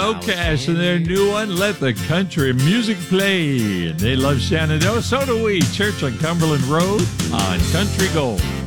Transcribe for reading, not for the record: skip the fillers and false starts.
Outcast and their new one, Let the Country Music Play. And they love Shenandoah. So do we. Church on Cumberland Road on Country Gold.